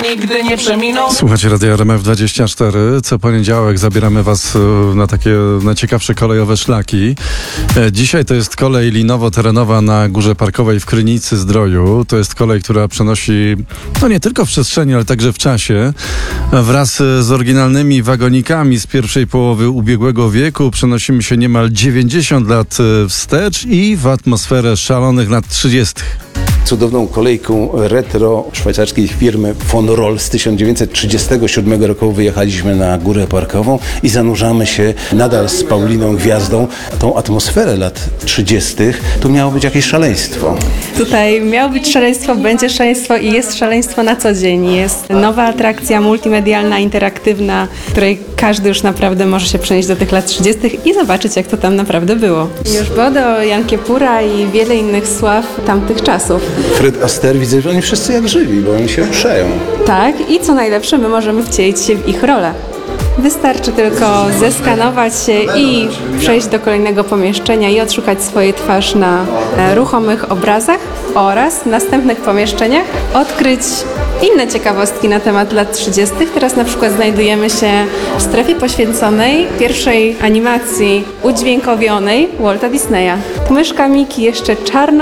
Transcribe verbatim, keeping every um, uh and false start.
nigdy nie przeminą. Słuchajcie Radia R M F dwadzieścia cztery. Co poniedziałek zabieramy was e, na takie najciekawsze kolejowe szlaki. E, Dzisiaj to jest kolej linowo-terenowa na Górze Parkowej w Krynicy Zdroju. To jest kolej, która przenosi, no nie tylko w przestrzeni, ale także w czasie. Wraz z oryginalnymi wagonikami z pierwszej połowy ubiegłego wieku przenosimy się niemal dziewięćdziesiąt lat wstecz i w atmosferę szalonych lat trzydziestych. Cudowną kolejką retro szwajcarskiej firmy von Roll z tysiąc dziewięćset trzydziestego siódmego roku wyjechaliśmy na Górę Parkową i zanurzamy się nadal z Pauliną Gwiazdą. Tą atmosferę lat trzydziestych tu miało być jakieś szaleństwo. Tutaj miało być szaleństwo, będzie szaleństwo i jest szaleństwo na co dzień. Jest nowa atrakcja multimedialna, interaktywna, której każdy już naprawdę może się przenieść do tych lat trzydziestych i zobaczyć, jak to tam naprawdę było. Już Bodo, Jan Kiepura i wiele innych sław tamtych czasów. Fred Astaire, widzę, że oni wszyscy jak żywi, bo oni się ruszają. Tak, i co najlepsze, my możemy wcielić się w ich rolę. Wystarczy tylko zeskanować się i przejść do kolejnego pomieszczenia i odszukać swoje twarz na e, ruchomych obrazach oraz w następnych pomieszczeniach odkryć inne ciekawostki na temat lat trzydziestych. Teraz na przykład znajdujemy się w strefie poświęconej pierwszej animacji udźwiękowionej Walta Disneya. Myszka Miki jeszcze czarno